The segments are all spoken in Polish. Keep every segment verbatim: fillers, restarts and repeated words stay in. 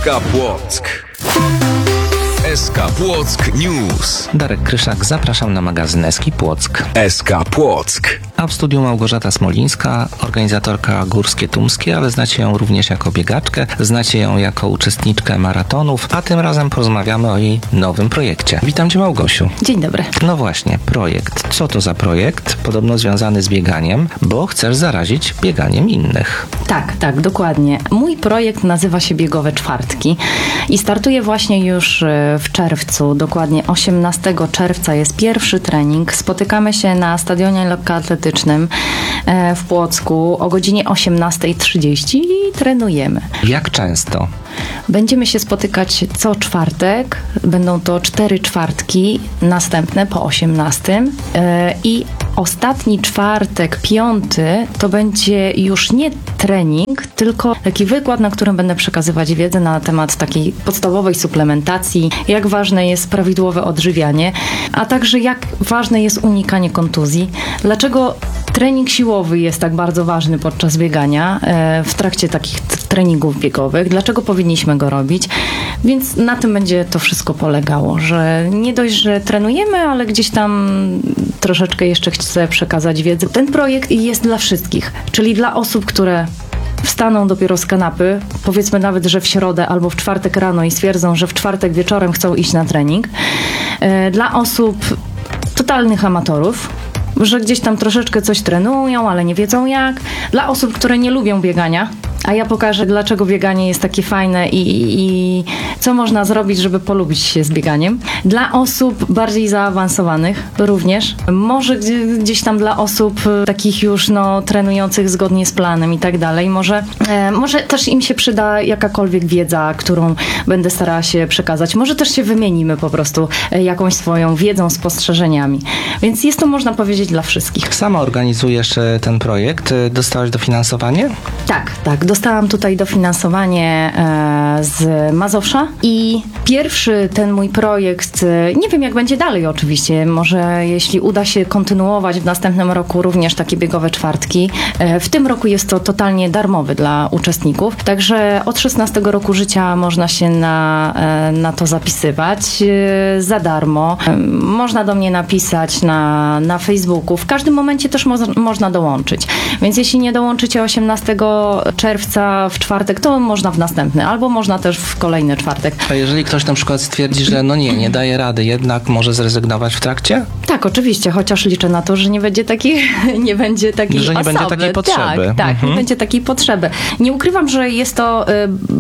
S K Płock. S K Płock News. Darek Kryszak, zapraszam na magazyn S K Płock. S K Płock. A w studiu Małgorzata Smolińska, organizatorka Górskie Tumskie, ale znacie ją również jako biegaczkę, znacie ją jako uczestniczkę maratonów, a tym razem porozmawiamy o jej nowym projekcie. Witam Cię, Małgosiu. Dzień dobry. No właśnie, projekt. Co to za projekt? Podobno związany z bieganiem, bo chcesz zarazić bieganiem innych. Tak, tak, dokładnie. Mój projekt nazywa się Biegowe Czwartki i startuje właśnie już w czerwcu, dokładnie osiemnastego czerwca jest pierwszy trening. Spotykamy się na stadionie lekkoatletycznym w Płocku o godzinie osiemnasta trzydzieści i trenujemy. Jak często? Będziemy się spotykać co czwartek. Będą to cztery czwartki, następne po osiemnastym i ostatni czwartek, piąty, to będzie już nie trening, tylko taki wykład, na którym będę przekazywać wiedzę na temat takiej podstawowej suplementacji, jak ważne jest prawidłowe odżywianie, a także jak ważne jest unikanie kontuzji. Dlaczego trening siłowy jest tak bardzo ważny podczas biegania, w trakcie takich treningów biegowych, dlaczego powinniśmy go robić, więc na tym będzie to wszystko polegało, że nie dość, że trenujemy, ale gdzieś tam troszeczkę jeszcze chcę przekazać wiedzę. Ten projekt jest dla wszystkich, czyli dla osób, które wstaną dopiero z kanapy, powiedzmy nawet, że w środę albo w czwartek rano i stwierdzą, że w czwartek wieczorem chcą iść na trening. Dla osób totalnych amatorów, że gdzieś tam troszeczkę coś trenują, ale nie wiedzą jak. Dla osób, które nie lubią biegania, a ja pokażę, dlaczego bieganie jest takie fajne i, i, i co można zrobić, żeby polubić się z bieganiem. Dla osób bardziej zaawansowanych również. Może gdzieś tam dla osób takich już no, trenujących zgodnie z planem i tak dalej. Może, e, może też im się przyda jakakolwiek wiedza, którą będę starała się przekazać. Może też się wymienimy po prostu jakąś swoją wiedzą, spostrzeżeniami. Więc jest to, można powiedzieć, dla wszystkich. Sama organizujesz ten projekt. Dostałaś dofinansowanie? Tak, tak. Dostałam tutaj dofinansowanie e, z Mazowsza i pierwszy ten mój projekt, e, nie wiem jak będzie dalej oczywiście, może jeśli uda się kontynuować w następnym roku również takie biegowe czwartki. E, w tym roku jest to totalnie darmowy dla uczestników, także od szesnastego roku życia można się na, e, na to zapisywać e, za darmo. E, można do mnie napisać na, na Facebooku. W każdym momencie też mo- można dołączyć, więc jeśli nie dołączycie osiemnastego czerwca w czwartek, to można w następny, albo można też w kolejny czwartek. A jeżeli ktoś na przykład stwierdzi, że no nie, nie daje rady, jednak może zrezygnować w trakcie? Tak, oczywiście, chociaż liczę na to, że nie będzie takiej, nie będzie takiej Że nie osoby. będzie takiej potrzeby. Tak, tak, mhm. nie będzie takiej potrzeby. Nie ukrywam, że jest to y,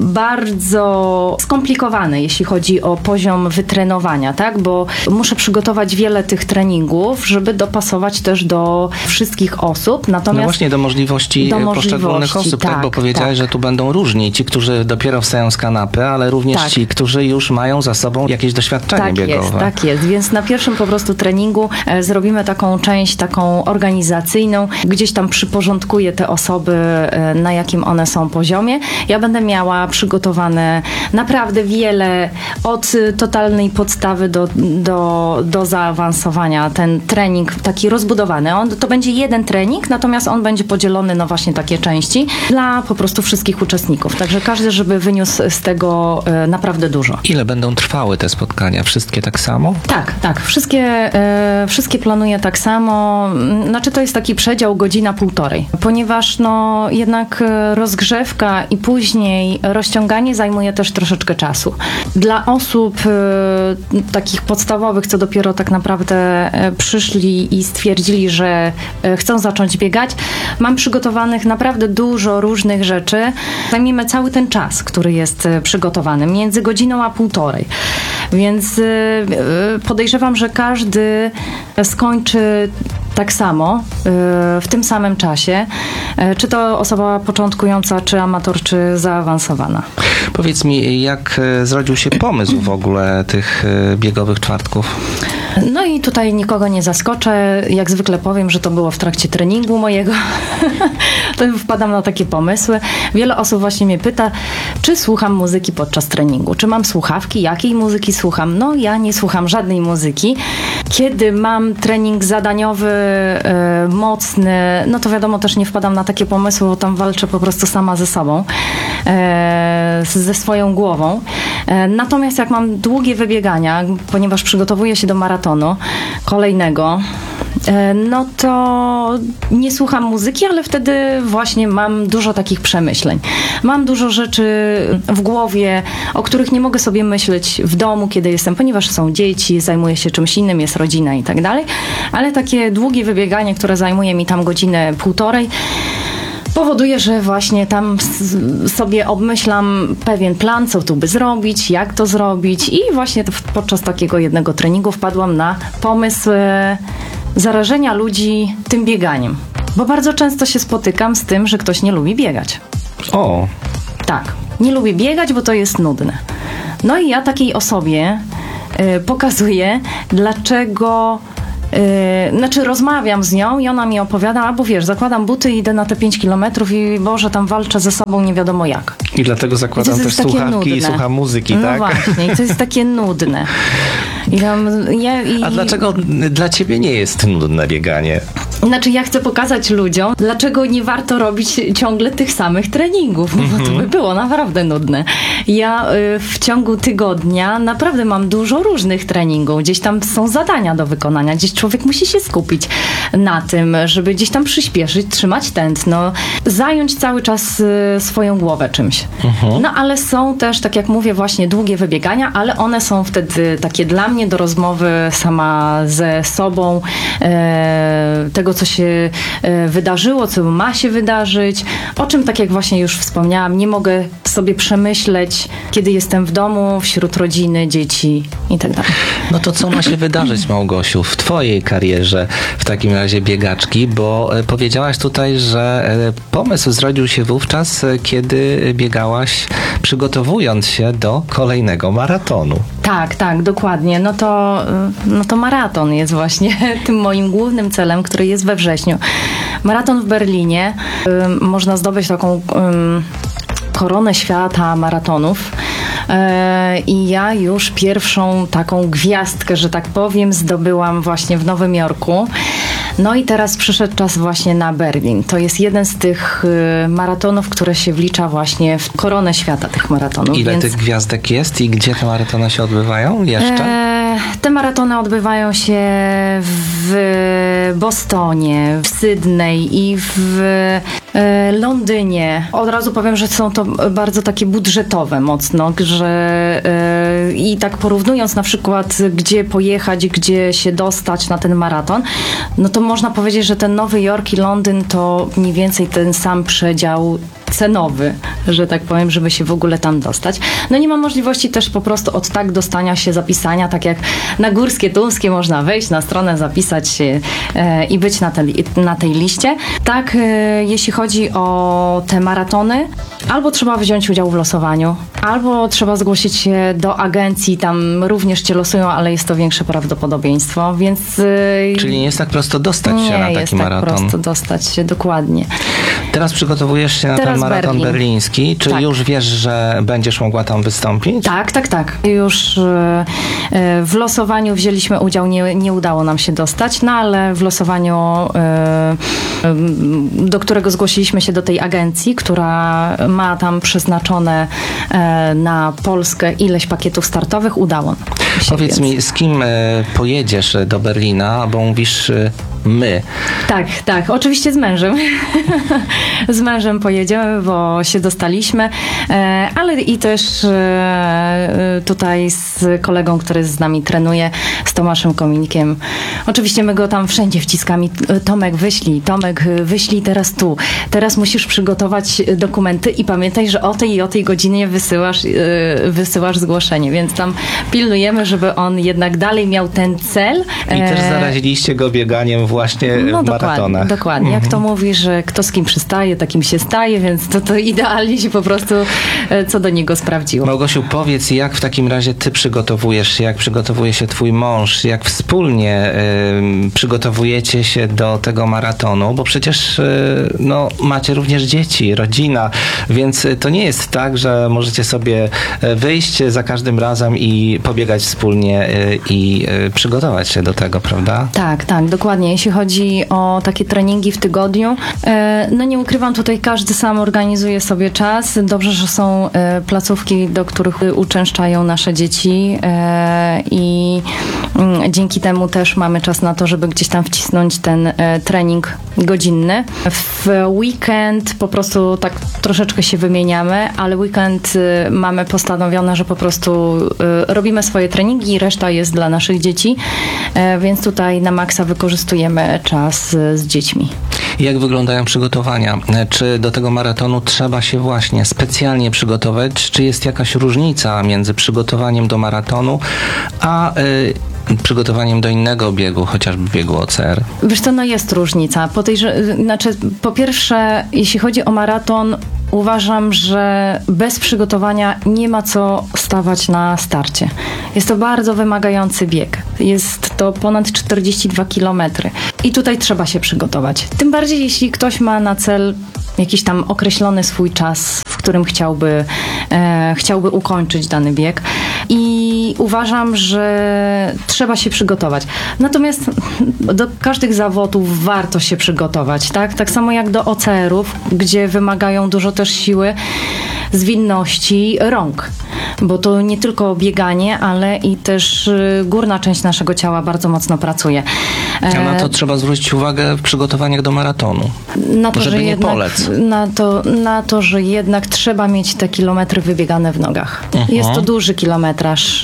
bardzo skomplikowane, jeśli chodzi o poziom wytrenowania, tak, bo muszę przygotować wiele tych treningów, żeby dopasować też do wszystkich osób. Natomiast no właśnie, do możliwości, do poszczególnych możliwości, osób, tak, tak bo powiedziałeś, tak. że tu będą różni. Ci, którzy dopiero wstają z kanapy, ale również tak. ci, którzy już mają za sobą jakieś doświadczenie tak biegowe. Jest, tak jest, więc na pierwszym po prostu treningu e, zrobimy taką część taką organizacyjną, gdzieś tam przyporządkuję te osoby, e, na jakim one są poziomie. Ja będę miała przygotowane naprawdę wiele, od totalnej podstawy do, do, do zaawansowania. Ten trening taki rozbudowany. On, to będzie jeden trening, natomiast on będzie podzielony na właśnie takie części dla po prostu wszystkich uczestników. Także każdy, żeby wyniósł z tego e, naprawdę dużo. Ile będą trwały te spotkania? Wszystkie tak samo? Tak, tak. Wszystkie, e, wszystkie planuję tak samo. Znaczy to jest taki przedział godzina, półtorej. Ponieważ no jednak rozgrzewka i później rozciąganie zajmuje też troszeczkę czasu. Dla osób e, takich podstawowych, co dopiero tak naprawdę e, przyszli i stwierdzili, że e, chcą zacząć biegać, mam przygotowanych naprawdę dużo różnych rzeczy. Zajmiemy cały ten czas, który jest przygotowany, między godziną a półtorej. Więc podejrzewam, że każdy skończy tak samo, w tym samym czasie, czy to osoba początkująca, czy amator, czy zaawansowana. Powiedz mi, jak zrodził się pomysł w ogóle tych biegowych czwartków? No i tutaj nikogo nie zaskoczę. Jak zwykle powiem, że to było w trakcie treningu mojego. To wpadam na takie pomysły. Wiele osób właśnie mnie pyta, czy słucham muzyki podczas treningu. Czy mam słuchawki? Jakiej muzyki słucham? No ja nie słucham żadnej muzyki. Kiedy mam trening zadaniowy, e, mocny, no to wiadomo, też nie wpadam na takie pomysły, bo tam walczę po prostu sama ze sobą. E, z, ze swoją głową. E, natomiast jak mam długie wybiegania, ponieważ przygotowuję się do maratonu kolejnego, e, no to nie słucham muzyki, ale wtedy właśnie mam dużo takich przemyśleń. Mam dużo rzeczy w głowie, o których nie mogę sobie myśleć w domu, kiedy jestem, ponieważ są dzieci, zajmuję się czymś innym, jest rodzina i tak dalej, ale takie długie wybieganie, które zajmuje mi tam godzinę, półtorej, powoduje, że właśnie tam sobie obmyślam pewien plan, co tu by zrobić, jak to zrobić i właśnie podczas takiego jednego treningu wpadłam na pomysł e, zarażenia ludzi tym bieganiem. Bo bardzo często się spotykam z tym, że ktoś nie lubi biegać. O, Tak, nie lubi biegać, bo to jest nudne. No i ja takiej osobie y, pokazuję, dlaczego... Yy, znaczy rozmawiam z nią i ona mi opowiada, albo wiesz, zakładam buty i idę na te pięć kilometrów i Boże, tam walczę ze sobą nie wiadomo jak. i dlatego I zakładam to też jest takie słuchawki i nudne. słucham muzyki, no tak? właśnie, i to jest takie nudne. I tam, ja, i, A dlaczego dla ciebie nie jest nudne bieganie? Znaczy ja chcę pokazać ludziom, dlaczego nie warto robić ciągle tych samych treningów, no bo to by było naprawdę nudne. Ja y, w ciągu tygodnia naprawdę mam dużo różnych treningów, gdzieś tam są zadania do wykonania, gdzieś człowiek musi się skupić na tym, żeby gdzieś tam przyspieszyć, trzymać tętno, zająć cały czas y, swoją głowę czymś. No ale są też, tak jak mówię, właśnie długie wybiegania, ale one są wtedy takie dla mnie do rozmowy sama ze sobą, e, tego co się e, wydarzyło, co ma się wydarzyć, o czym tak jak właśnie już wspomniałam, nie mogę sobie przemyśleć, kiedy jestem w domu, wśród rodziny, dzieci i tak dalej. No to co ma się wydarzyć, Małgosiu, w twojej karierze w takim razie biegaczki, bo e, powiedziałaś tutaj, że e, pomysł zrodził się wówczas, e, kiedy biegałaś przygotowując się do kolejnego maratonu. Tak, tak, dokładnie. No to, y, no to maraton jest właśnie tym moim głównym celem, który jest we wrześniu. Maraton w Berlinie. Y, można zdobyć taką y, koronę świata maratonów. E, I ja już pierwszą taką gwiazdkę, że tak powiem, zdobyłam właśnie w Nowym Jorku. No i teraz przyszedł czas właśnie na Berlin. To jest jeden z tych y, maratonów, które się wlicza właśnie w koronę świata tych maratonów. Ile więc... tych gwiazdek jest i gdzie te maratony się odbywają jeszcze? E, te maratony odbywają się w Bostonie, w Sydney i w e, Londynie. Od razu powiem, że są to bardzo takie budżetowe mocno, że e, i tak porównując na przykład gdzie pojechać, gdzie się dostać na ten maraton, no to można powiedzieć, że ten Nowy Jork i Londyn to mniej więcej ten sam przedział cenowy, że tak powiem, żeby się w ogóle tam dostać. No nie ma możliwości też po prostu od tak dostania się, zapisania, tak jak na Górskie Tumskie można wejść na stronę, zapisać się e, i być na, te, na tej liście. Tak, e, jeśli chodzi o te maratony, albo trzeba wziąć udział w losowaniu, albo trzeba zgłosić się do agencji, tam również cię losują, ale jest to większe prawdopodobieństwo, więc... E, Czyli nie jest tak prosto dostać się na taki nie jest tak maraton. prosto dostać się, dokładnie. Teraz przygotowujesz się na Teraz ten maraton Berlin. berliński. Czy Tak. już wiesz, że będziesz mogła tam wystąpić? Tak, tak, tak. Już e, e, w losowaniu wzięliśmy udział, nie, nie udało nam się dostać, no ale w losowaniu, e, e, do którego zgłosiliśmy się do tej agencji, która ma tam przeznaczone e, na Polskę ileś pakietów startowych, udało się. Powiedz więc. mi, z kim e, pojedziesz do Berlina, bo mówisz e, my. Tak, tak, oczywiście z mężem. Z mężem pojedziemy, bo się dostaliśmy, e, ale i też e, tutaj z kolegą, który z nami trenuje, z Tomaszem Kominikiem. Oczywiście my go tam wszędzie wciskamy. Tomek, wyślij, Tomek, wyślij teraz tu. Teraz musisz przygotować dokumenty i pamiętaj, że o tej i o tej godzinie wysyłasz, e, wysyłasz zgłoszenie, więc tam pilnujemy, żeby on jednak dalej miał ten cel. I też E, zaraziliście go bieganiem właśnie No w maratonach. dokładnie, dokładnie. Jak to mówi, że kto z kim przystaje, takim się staje, więc to, to idealnie się po prostu e, co do niego sprawdziło. Małgosiu, powiedz, jak w takim razie ty przygotowujesz się, jak przygotowuje się twój mąż, jak wspólnie y, przygotowujecie się do tego maratonu, bo przecież y, no, macie również dzieci, rodzina, więc to nie jest tak, że możecie sobie wyjść za każdym razem i pobiegać wspólnie y, i y, przygotować się do tego, prawda? Tak, tak, dokładnie. jeśli chodzi o takie treningi w tygodniu. E, no nie ukrywam, tutaj każdy sam organizuje sobie czas. Dobrze, że są e, placówki, do których uczęszczają nasze dzieci e, i m, dzięki temu też mamy czas na to, żeby gdzieś tam wcisnąć ten e, trening godzinny. W weekend po prostu tak troszeczkę się wymieniamy, ale weekend e, mamy postanowione, że po prostu e, robimy swoje treningi i reszta jest dla naszych dzieci, e, więc tutaj na maksa wykorzystujemy czas e, z dziećmi. Jak wyglądają przygotowania? Czy do tego maratonu trzeba się właśnie specjalnie przygotować? Czy jest jakaś różnica między przygotowaniem do maratonu, a y, przygotowaniem do innego biegu, chociażby biegu O C R? Wiesz co, no jest różnica. Po, tej, że, znaczy, po pierwsze, jeśli chodzi o maraton, uważam, że bez przygotowania nie ma co stawać na starcie. Jest to bardzo wymagający bieg. Jest to ponad czterdzieści dwa kilometry. I tutaj trzeba się przygotować. Tym bardziej, jeśli ktoś ma na cel jakiś tam określony swój czas, w którym chciałby, e, chciałby ukończyć dany bieg. I uważam, że trzeba się przygotować. Natomiast do każdych zawodów warto się przygotować, tak? Tak samo jak do O C R-ów, gdzie wymagają dużo też siły, zwinności rąk. Bo to nie tylko bieganie, ale i też górna część naszego ciała bardzo mocno pracuje. A na to trzeba zwrócić uwagę w przygotowaniach do maratonu. Na to, żeby że nie jednak, polec. Na to, na to, że jednak trzeba mieć te kilometry wybiegane w nogach. Uh-huh. Jest to duży kilometraż,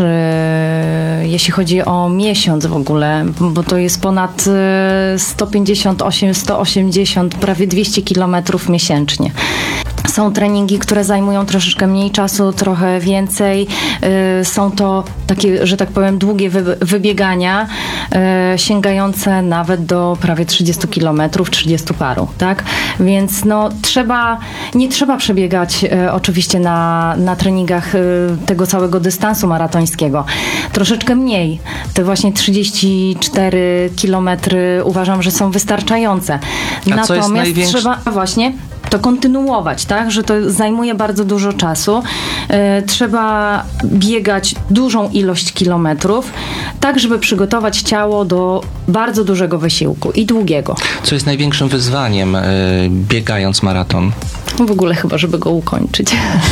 yy, jeśli chodzi o miesiąc w ogóle, bo to jest ponad yy, sto pięćdziesiąt osiem, sto osiemdziesiąt, prawie dwieście kilometrów miesięcznie. Są treningi, które zajmują troszeczkę mniej czasu, trochę więcej. Yy, są to takie, że tak powiem, długie wy, wybiegania, yy, sięgające nawet do prawie trzydziestu kilometrów, trzydziestu paru, tak? Więc no trzeba, nie trzeba przebiegać yy, oczywiście na, na treningach yy, tego całego dystansu maratońskiego. Troszeczkę mniej. Te właśnie trzydzieści cztery kilometry uważam, że są wystarczające. A co Natomiast jest największe? trzeba właśnie to kontynuować, tak, że to zajmuje bardzo dużo czasu. E, trzeba biegać dużą ilość kilometrów, tak żeby przygotować ciało do bardzo dużego wysiłku i długiego. Co jest największym wyzwaniem y, biegając maraton? W ogóle chyba, żeby go ukończyć.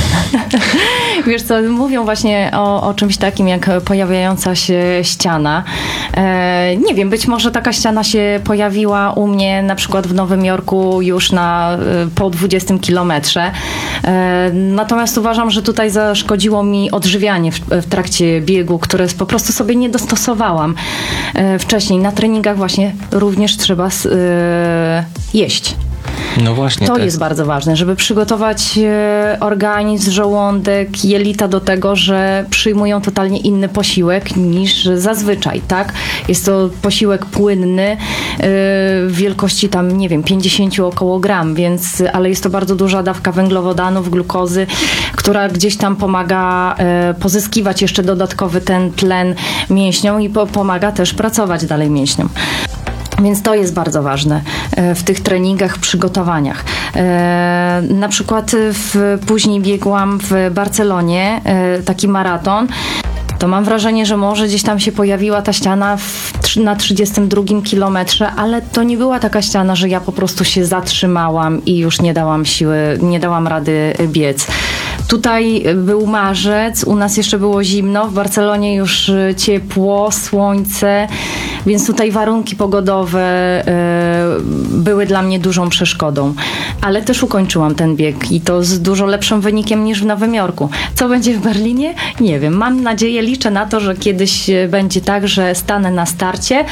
Wiesz co, mówią właśnie o, o czymś takim jak pojawiająca się ściana. E, nie wiem, być może taka ściana się pojawiła u mnie na przykład w Nowym Jorku już na po dwudziestym kilometrze. E, natomiast uważam, że tutaj zaszkodziło mi odżywianie w, w trakcie biegu, które po prostu sobie nie dostosowałam e, wcześniej. Na treningach właśnie również trzeba e, jeść. No właśnie. To te... jest bardzo ważne, żeby przygotować e, organizm, żołądek, jelita do tego, że przyjmują totalnie inny posiłek niż zazwyczaj, tak? Jest to posiłek płynny e, w wielkości tam, nie wiem, pięćdziesiąt około gram, więc, ale jest to bardzo duża dawka węglowodanów, glukozy, która gdzieś tam pomaga e, pozyskiwać jeszcze dodatkowy ten tlen mięśniom i po, pomaga też pracować dalej mięśniom. Więc to jest bardzo ważne w tych treningach, przygotowaniach. Na przykład w, później biegłam w Barcelonie taki maraton. To mam wrażenie, że może gdzieś tam się pojawiła ta ściana w, na trzydziestym drugim kilometrze, ale to nie była taka ściana, że ja po prostu się zatrzymałam i już nie dałam siły, nie dałam rady biec. Tutaj był marzec, u nas jeszcze było zimno, w Barcelonie już ciepło, słońce, więc tutaj warunki pogodowe y, były dla mnie dużą przeszkodą. Ale też ukończyłam ten bieg i to z dużo lepszym wynikiem niż w Nowym Jorku. Co będzie w Berlinie? Nie wiem. Mam nadzieję, liczę na to, że kiedyś będzie tak, że stanę na starcie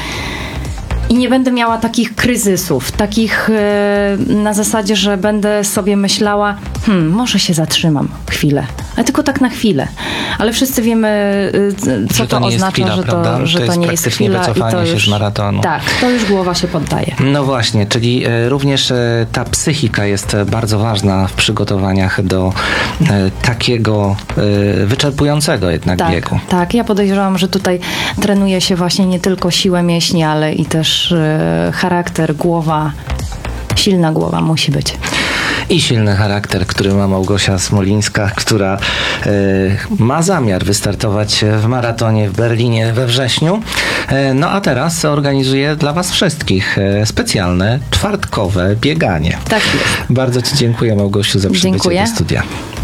i nie będę miała takich kryzysów, takich yy, na zasadzie, że będę sobie myślała, hmm, może się zatrzymam chwilę, ale tylko tak na chwilę. Ale wszyscy wiemy, yy, co że to, to nie oznacza, jest chwila, że to, prawda? że to, to jest nie jest chwila wycofanie i to się już, z maratonu. Tak, to już głowa się poddaje. No właśnie, czyli y, również y, ta psychika jest bardzo ważna w przygotowaniach do y, takiego y, wyczerpującego jednak tak, biegu. Tak, ja podejrzewam, że tutaj trenuje się właśnie nie tylko siłę mięśni, ale i też y, charakter, głowa, silna głowa musi być. i silny charakter, który ma Małgosia Smolińska, która e, ma zamiar wystartować w maratonie w Berlinie we wrześniu. E, no a teraz organizuje dla Was wszystkich e, specjalne czwartkowe bieganie. Tak jest. Bardzo Ci dziękuję, Małgosiu, za przybycie Dziękuję. do studia.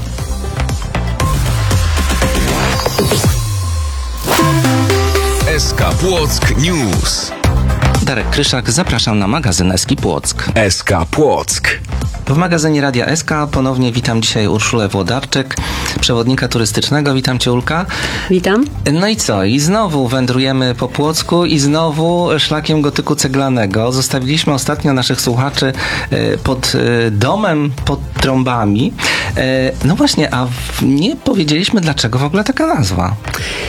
S K Płock News. Darek Kryszak, zapraszam na magazyn S K Płock. S K Płock. W magazynie Radia S K ponownie witam dzisiaj Urszulę Włodarczyk, przewodnika turystycznego. Witam Cię, Ulka. Witam. No i co? I znowu wędrujemy po Płocku i znowu szlakiem gotyku ceglanego. Zostawiliśmy ostatnio naszych słuchaczy e, pod e, domem, pod trąbami. E, No właśnie, a w- nie powiedzieliśmy, dlaczego w ogóle taka nazwa.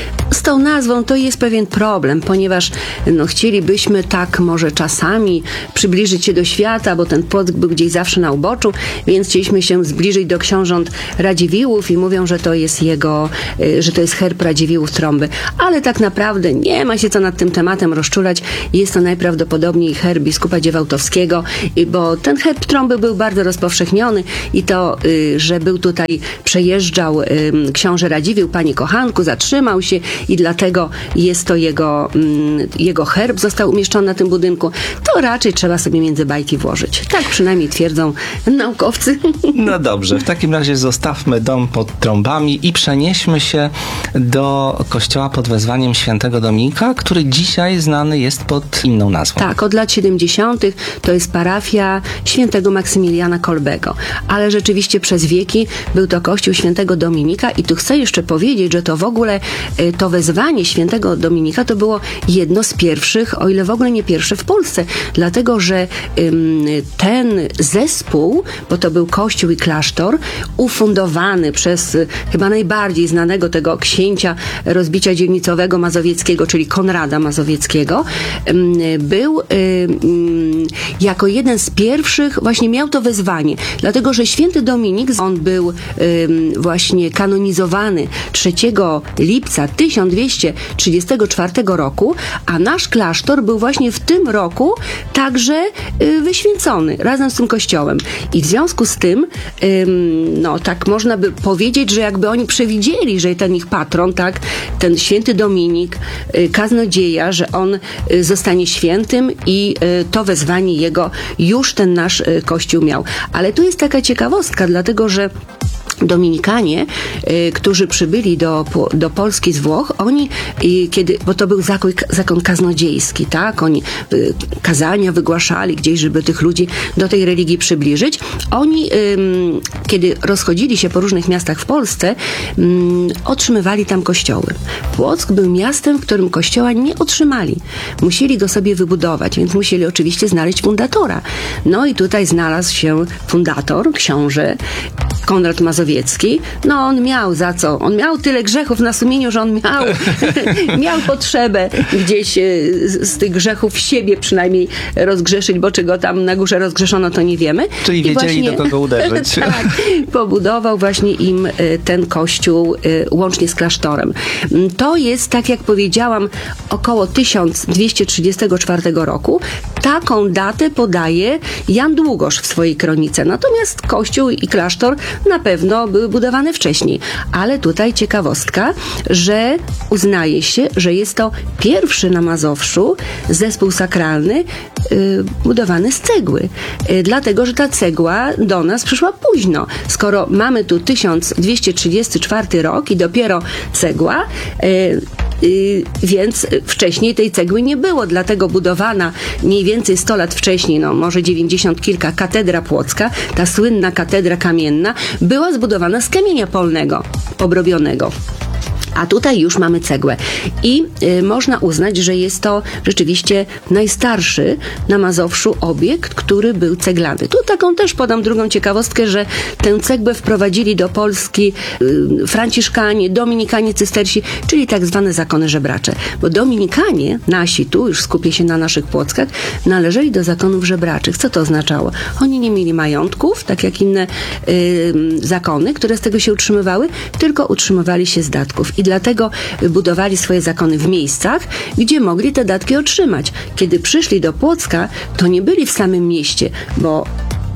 Z tą nazwą to jest pewien problem, ponieważ no, chcielibyśmy tak może czasami przybliżyć się do świata, bo ten Płock był gdzieś zawsze na uboczu, więc chcieliśmy się zbliżyć do książąt Radziwiłłów i mówią, że to jest jego, y, że to jest herb Radziwiłłów Trąby. Ale tak naprawdę nie ma się co nad tym tematem rozczulać. Jest to najprawdopodobniej herb biskupa Dziewałtowskiego, y, bo ten herb Trąby był bardzo rozpowszechniony i to, y, że był tutaj, przejeżdżał y, książę Radziwiłł, panie kochanku, zatrzymał się i dlatego jest to jego, mm, jego herb został umieszczony na tym budynku, to raczej trzeba sobie między bajki włożyć. Tak przynajmniej twierdzą naukowcy. No dobrze, w takim razie zostawmy dom pod trąbami i przenieśmy się do kościoła pod wezwaniem świętego Dominika, który dzisiaj znany jest pod inną nazwą. Tak, od lat siedemdziesiątych to jest parafia świętego Maksymiliana Kolbego. Ale rzeczywiście przez wieki był to kościół świętego Dominika i tu chcę jeszcze powiedzieć, że to w ogóle y, to wezwanie świętego Dominika to było jedno z pierwszych, o ile w ogóle nie pierwsze w Polsce. Dlatego, że ym, ten zespół, bo to był kościół i klasztor, ufundowany przez y, chyba najbardziej znanego tego księcia rozbicia dzielnicowego mazowieckiego, czyli Konrada Mazowieckiego, ym, był ym, jako jeden z pierwszych, właśnie miał to wezwanie. Dlatego, że święty Dominik, on był ym, właśnie kanonizowany trzeciego lipca tysiąc dwieście trzydziestego czwartego roku, a nasz klasztor był właśnie w tym roku także y, wyświęcony razem z tym kościołem. I w związku z tym, ym, no tak można by powiedzieć, że jakby oni przewidzieli, że ten ich patron, tak, ten święty Dominik, y, kaznodzieja, że on y, zostanie świętym i y, to wezwanie jego już ten nasz y, kościół miał. Ale tu jest taka ciekawostka, dlatego że Dominikanie, y, którzy przybyli do, po- do Polski z Włoch, oni, y, kiedy, bo to był zakon, zakon kaznodziejski, tak, oni y, kazania wygłaszali gdzieś, żeby tych ludzi do tej religii przybliżyć. Oni, ym, kiedy rozchodzili się po różnych miastach w Polsce, ym, otrzymywali tam kościoły. Płock był miastem, w którym kościoła nie otrzymali. Musieli go sobie wybudować, więc musieli oczywiście znaleźć fundatora. No i tutaj znalazł się fundator, książę Konrad Mazowiecki. No on miał za co? On miał tyle grzechów na sumieniu, że on miał, miał potrzebę gdzieś e, z, z tych grzechów siebie przynajmniej rozgrzeszyć, bo czego tam na górze rozgrzeszono, to nie wiemy. Czyli I wiedzieli, do kogo uderzyć. Tak, pobudował właśnie im e, ten kościół e, łącznie z klasztorem. Mm, To jest, tak jak powiedziałam, około tysiąc dwieście trzydziestego czwartego roku. Taką datę podaje Jan Długosz w swojej kronice. Natomiast kościół i klasztor na pewno były budowane wcześniej. Ale tutaj ciekawostka, że uznaje się, że jest to pierwszy na Mazowszu zespół sakralny y, budowany z cegły. Y, dlatego, że ta cegła do nas przyszła późno. Skoro mamy tu tysiąc dwieście trzydziesty czwarty rok i dopiero cegła, y, y, więc wcześniej tej cegły nie było, dlatego budowana mniej więcej sto lat wcześniej, no może dziewięćdziesiąt kilka, katedra płocka, ta słynna katedra kamienna, była zbudowana z kamienia polnego, obrobionego. A tutaj już mamy cegłę. I y, można uznać, że jest to rzeczywiście najstarszy na Mazowszu obiekt, który był ceglany. Tu taką też podam drugą ciekawostkę, że tę cegłę wprowadzili do Polski y, franciszkanie, dominikanie cystersi, czyli tak zwane zakony żebracze. Bo dominikanie, nasi tu, już skupię się na naszych Płockach, należeli do zakonów żebraczych. Co to oznaczało? Oni nie mieli majątków, tak jak inne y, zakony, które z tego się utrzymywały, tylko utrzymywali się z datków. I dlatego budowali swoje zakony w miejscach, gdzie mogli te datki otrzymać. Kiedy przyszli do Płocka, to nie byli w samym mieście, bo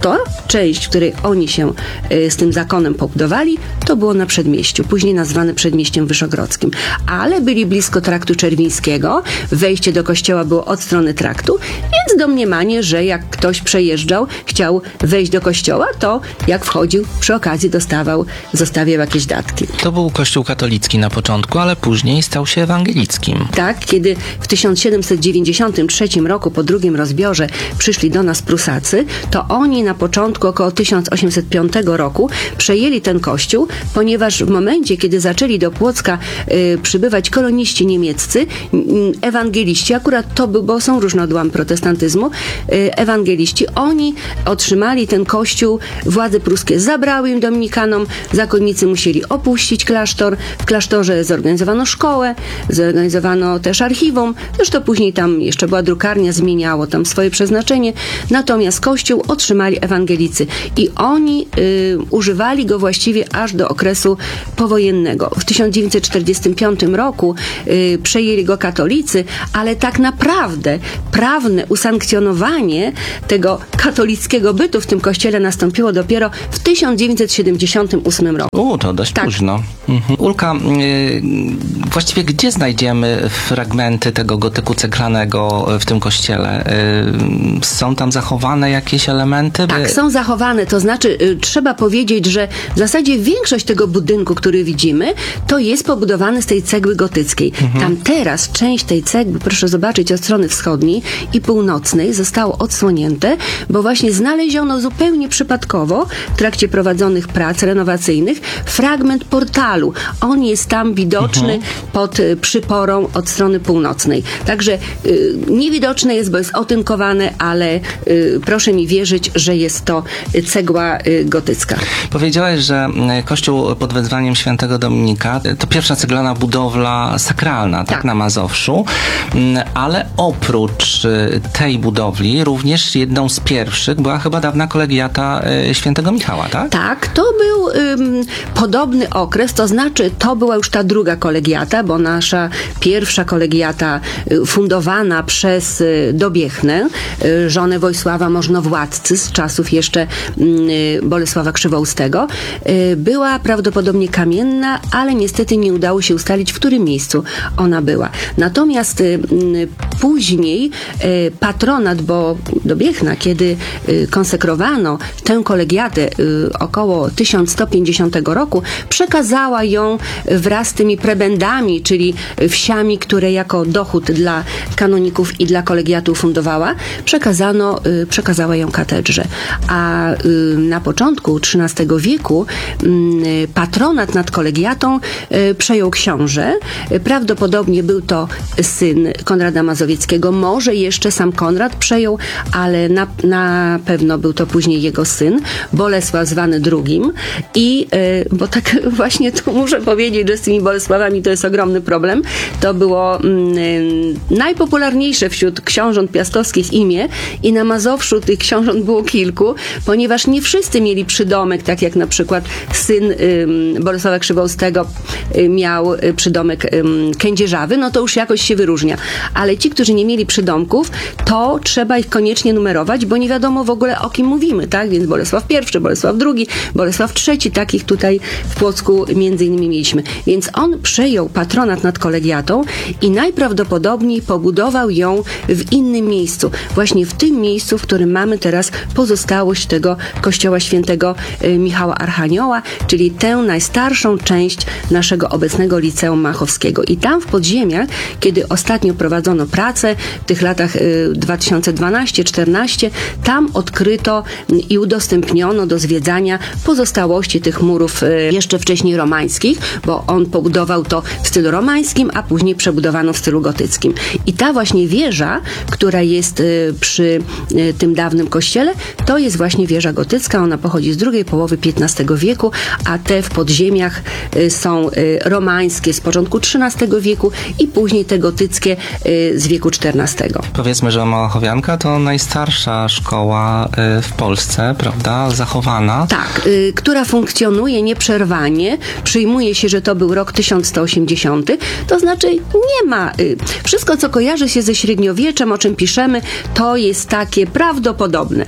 ta część, w której oni się y, z tym zakonem pobudowali, to było na Przedmieściu, później nazwane Przedmieściem Wyszogrodzkim. Ale byli blisko Traktu Czerwińskiego, wejście do kościoła było od strony traktu, więc domniemanie, że jak ktoś przejeżdżał, chciał wejść do kościoła, to jak wchodził, przy okazji dostawał, zostawiał jakieś datki. To był kościół katolicki na początku, ale później stał się ewangelickim. Tak, kiedy w tysiąc siedemset dziewięćdziesiątym trzecim roku po drugim rozbiorze przyszli do nas Prusacy, to oni na początku około tysiąc osiemset piątego roku przejęli ten kościół, ponieważ w momencie, kiedy zaczęli do Płocka y, przybywać koloniści niemieccy, y, ewangeliści, akurat to był, bo są różne odłamy protestantyzmu, y, ewangeliści, oni otrzymali ten kościół, władze pruskie zabrały im dominikanom, zakonnicy musieli opuścić klasztor, w klasztorze zorganizowano szkołę, zorganizowano też archiwum, zresztą później tam jeszcze była drukarnia, zmieniało tam swoje przeznaczenie, natomiast kościół otrzymali ewangelicy i oni y, używali go właściwie aż do okresu powojennego. W tysiąc dziewięćset czterdziestym piątym roku y, przejęli go katolicy, ale tak naprawdę prawne usankcjonowanie tego katolickiego bytu w tym kościele nastąpiło dopiero w tysiąc dziewięćset siedemdziesiątym ósmym roku. U, to dość Tak. późno. Mhm. Ulka, y, właściwie gdzie znajdziemy fragmenty tego gotyku ceglanego w tym kościele? Y, są tam zachowane jakieś elementy? Tak, By- są zachowane, to znaczy y, trzeba powiedzieć, że w zasadzie większość tego budynku, który widzimy, to jest pobudowany z tej cegły gotyckiej. Tam teraz część tej cegły, proszę zobaczyć, od strony wschodniej i północnej zostało odsłonięte, bo właśnie znaleziono zupełnie przypadkowo w trakcie prowadzonych prac renowacyjnych fragment portalu. On jest tam widoczny pod y, przyporą od strony północnej. Także y, niewidoczne jest, bo jest otynkowane, ale y, proszę mi wierzyć, że jest to y, cegła y, gotycka. Powiedziałeś, że y, kościół pod wezwaniem świętego Dominika y, to pierwsza ceglana budowla sakralna, tak, Tak. na Mazowszu, Mm, ale oprócz y, tej budowli również jedną z pierwszych była chyba dawna kolegiata y, świętego Michała, tak? Tak, to był ym, podobny okres, to znaczy to była już ta druga kolegiata, bo nasza pierwsza kolegiata y, fundowana przez y, Dobiechnę, y, żonę Wojsława Możnowładcy z czasów jeszcze y, Bolesława Krzywoustego, y, była prawdopodobnie kamienna, ale niestety nie udało się ustalić, w którym miejscu ona była. Natomiast y, y, później y, patronat, bo Dobiechna, kiedy y, konsekrowano tę kolegiatę y, około tysiąc sto pięćdziesiątego roku, przekazała ją wraz z tymi prebendami, czyli wsiami, które jako dochód dla kanoników i dla kolegiatu fundowała, przekazano, y, przekazała ją katedrze. A y, na początku trzynastego wieku y, patronat nad kolegiatą y, przejął książę. Y, Prawdopodobnie był to syn Konrada Mazowieckiego, może jeszcze sam Konrad przejął, ale na, na pewno był to później jego syn, Bolesław zwany drugim. I, y, bo tak właśnie tu muszę powiedzieć, że z tymi Bolesławami to jest ogromny problem. To było y, najpopularniejsze wśród książąt piastowskich imię i na Mazowszu tych książąt było kilku, ponieważ nie wszyscy mieli przydomek, tak jak na przykład syn y, Bolesława Krzywoustego y, miał y, przydomek y, Kędzierzawy, no to już jakoś się wyróżnia. Ale ci, którzy nie mieli przydomków, to trzeba ich koniecznie numerować, bo nie wiadomo w ogóle o kim mówimy, tak? Więc Bolesław pierwszy, Bolesław drugi, Bolesław trzeci, takich tutaj w Płocku między innymi mieliśmy. Więc on przejął patronat nad kolegiatą i najprawdopodobniej pobudował ją w innym miejscu. Właśnie w tym miejscu, w którym mamy teraz pozostałość tego kościoła świętego y, Michała Archanioła, czyli tę najstarszą część naszego obecnego Liceum Machowskiego. I tam w podziemiach, kiedy ostatnio prowadzono pracę w tych latach y, dwa tysiące dwunasty czternaście, tam odkryto y, i udostępniono do zwiedzania pozostałości tych murów y, jeszcze wcześniej romańskich, bo on pobudował to w stylu romańskim, a później przebudowano w stylu gotyckim. I ta właśnie wieża, która jest y, przy y, tym dawnym kościele, to jest właśnie wieża gotycka. Ona pochodzi z drugiej połowy piętnastego wieku, a te w podziemiach y, są y, romańskie z początku trzynastego wieku i później te gotyckie y, z wieku czternastego. Powiedzmy, że Małachowianka to najstarsza szkoła y, w Polsce, prawda? Zachowana. Tak, y, która funkcjonuje nieprzerwanie. Przyjmuje się, że to był rok tysiąc sto osiemdziesiąty. To znaczy nie ma... Y, wszystko, co kojarzy się ze średniowieczem, o czym piszemy, to jest takie prawdopodobne. Ponieważ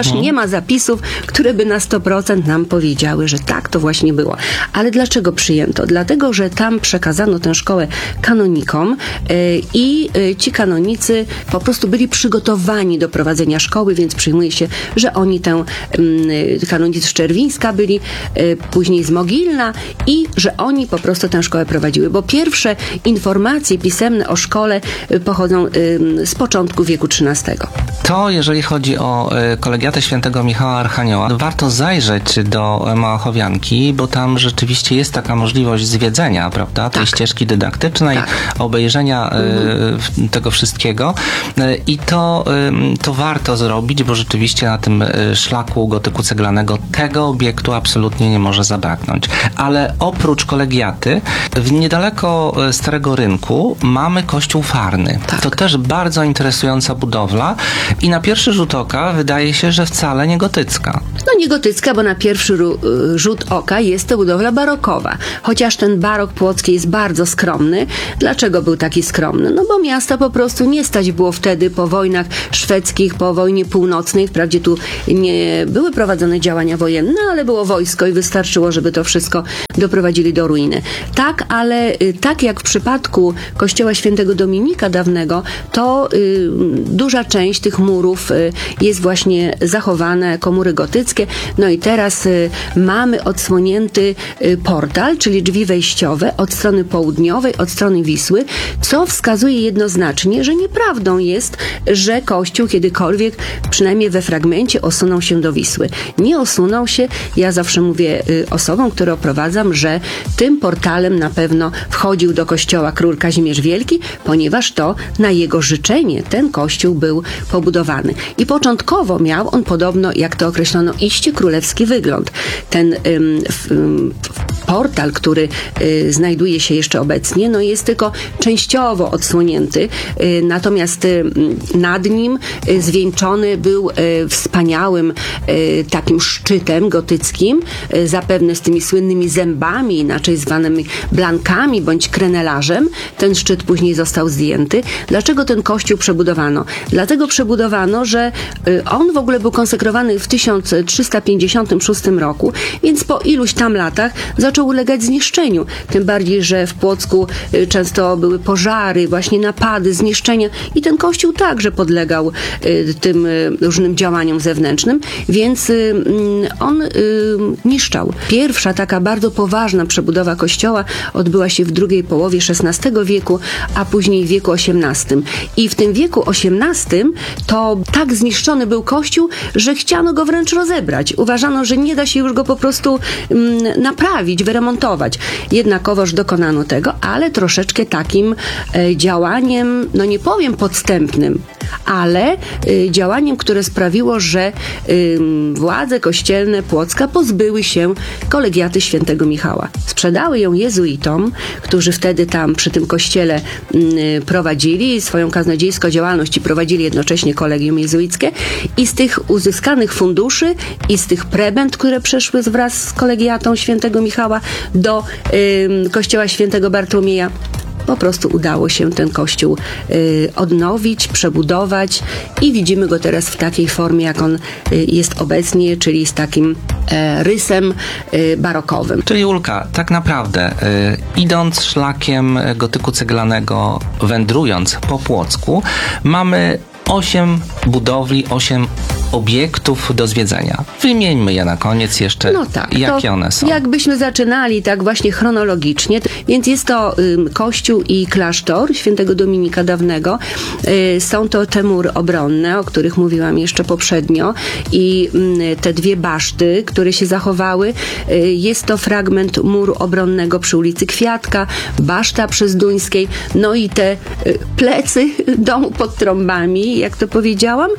mhm. nie ma zapisów, które by na sto procent nam powiedziały, że tak to właśnie było. Ale dlaczego przyjęto? Dlatego, że tam przekazano tę szkołę kanonikom yy, i yy, ci kanonicy po prostu byli przygotowani do prowadzenia szkoły, więc przyjmuje się, że oni tę yy, kanonicy z Czerwińska byli, yy, później z Mogilna i że oni po prostu tę szkołę prowadziły, bo pierwsze informacje pisemne o szkole yy, pochodzą yy, z początku wieku trzynastego. To jeżeli chodzi o y, kolegiatę świętego Michała Archanioła, warto zajrzeć do Małachowianki, bo tam rzeczywiście jest taka możliwość zwiedzenia, prawda, tej tak. ścieżki dydaktycznej, tak. obejrzenia y, mhm. tego wszystkiego y, i to, y, to warto zrobić, bo rzeczywiście na tym y, szlaku gotyku ceglanego tego obiektu absolutnie nie może zabraknąć. Ale oprócz kolegiaty, w niedaleko Starego Rynku mamy kościół Farny. Tak. To też bardzo interesująca budowla i na pierwszy rzut oka wydaje się, że wcale nie gotycka. No nie gotycka, bo na pierwszy rzut oka jest to budowla barokowa. Chociaż ten barok płocki jest bardzo skromny. Dlaczego był taki skromny? No bo miasta po prostu nie stać było wtedy po wojnach szwedzkich, po wojnie północnej. Wprawdzie tu nie były prowadzone działania wojenne, ale było wojsko i wystarczyło, żeby to wszystko doprowadzili do ruiny. Tak, ale tak jak w przypadku kościoła świętego Dominika dawnego, to y, duża część tych murów y, jest właśnie zachowana jako mury gotyckie. No i teraz y, mamy odsłonięty y, portal, czyli drzwi wejściowe od strony południowej, od strony Wisły, co wskazuje jednoznacznie, że nieprawdą jest, że Kościół kiedykolwiek, przynajmniej we fragmencie, osunął się do Wisły. Nie osunął się. Ja zawsze mówię y, osobom, które oprowadzam, że tym portalem na pewno wchodził do kościoła król Kazimierz Wielki, ponieważ to na jego życzenie ten kościół był pobudowany. I początkowo miał on podobno, jak to określono, iście królewski wygląd. Ten ym, ym, portal, który y, znajduje się jeszcze obecnie, no jest tylko częściowo odsłonięty, y, natomiast y, nad nim y, zwieńczony był y, wspaniałym y, takim szczytem gotyckim, y, zapewne z tymi słynnymi zębami, inaczej zwanymi blankami bądź krenelarzem. Ten szczyt później został zdjęty. Dlaczego ten kościół przebudowano? Dlatego przebudowano, że y, on w ogóle był konsekrowany w tysiąc trzysta pięćdziesiątym szóstym roku, więc po iluś tam latach zaczął ulegać zniszczeniu. Tym bardziej, że w Płocku y, często były pożary, właśnie napady, zniszczenia i ten kościół także podlegał y, tym y, różnym działaniom zewnętrznym, więc y, y, on y, niszczał. Pierwsza taka bardzo poważna przebudowa kościoła odbyła się w drugiej połowie szesnastego wieku, a później w wieku osiemnastym. I w tym wieku osiemnastym to tak zniszczony był kościół, że chciano go wręcz rozebrać. Uważano, że nie da się już go po prostu mm, naprawić, wyremontować. Jednakowoż dokonano tego, ale troszeczkę takim e, działaniem, no nie powiem podstępnym, ale y, działaniem, które sprawiło, że y, władze kościelne Płocka pozbyły się kolegiaty świętego Michała. Sprzedały ją jezuitom, którzy wtedy tam przy tym kościele y, prowadzili swoją kaznodziejską działalność i prowadzili jednocześnie kolegium jezuickie i z tych uzyskanych funduszy i z tych prebend, które przeszły wraz z kolegiatą świętego Michała do y, kościoła świętego Bartłomieja, po prostu udało się ten kościół y, odnowić, przebudować i widzimy go teraz w takiej formie, jak on y, jest obecnie, czyli z takim y, rysem y, barokowym. Czyli Julka, tak naprawdę y, idąc szlakiem gotyku ceglanego, wędrując po Płocku, mamy osiem budowli, osiem obiektów do zwiedzenia. Wymieńmy je na koniec jeszcze, no tak, jakie one są. Jakbyśmy zaczynali tak właśnie chronologicznie, więc jest to ym, kościół i klasztor świętego Dominika Dawnego. Y, są to te mury obronne, o których mówiłam jeszcze poprzednio i y, te dwie baszty, które się zachowały. Y, jest to fragment muru obronnego przy ulicy Kwiatka, baszta przy Zduńskiej, no i te y, plecy domu pod trąbami, jak to powiedziałam.